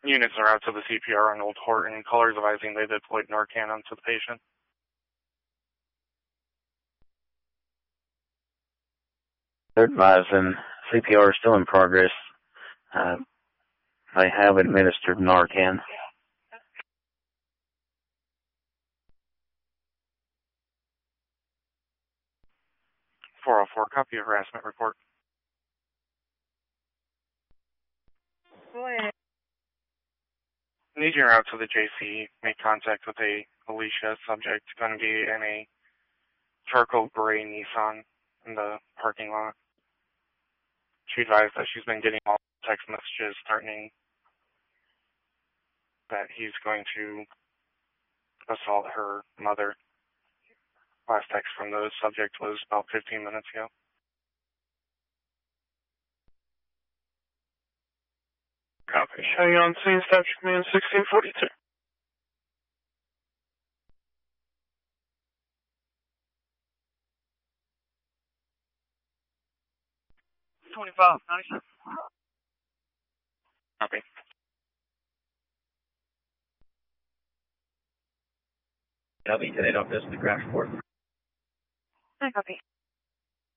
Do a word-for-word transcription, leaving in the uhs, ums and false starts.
Units are out to the C P R on Old Horton. Callers advising they deployed Narcan onto the patient. They're advising C P R is still in progress. Uh, they have administered Narcan. four oh four, copy of harassment report. Go ahead. Need you out to the J C. Make contact with a Alicia subject going to be in a charcoal gray Nissan in the parking lot. She advised that she's been getting all text messages threatening that he's going to assault her mother. Last text from the subject was about fifteen minutes ago. Copy. Show you on scene, staff command sixteen forty-two. twenty-five, nice. Copy. Copy. Today, off this to the crash report. I copy.